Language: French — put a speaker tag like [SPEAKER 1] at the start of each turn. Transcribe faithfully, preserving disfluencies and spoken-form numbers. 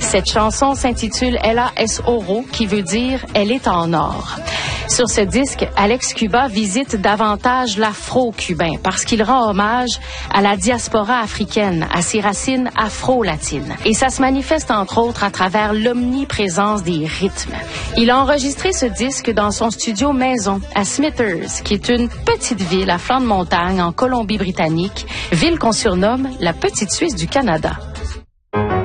[SPEAKER 1] Cette chanson s'intitule Ella es Oro, qui veut dire « Elle est en or ». Sur ce disque, Alex Cuba visite davantage l'afro-cubain parce qu'il rend hommage à la diaspora africaine, à ses racines afro-latines. Et ça se manifeste entre autres à travers l'omniprésence des rythmes. Il a enregistré ce disque dans son studio maison à Smithers, qui est une petite ville à flanc de montagne en Colombie-Britannique, ville qu'on surnomme la Petite Suisse du Canada.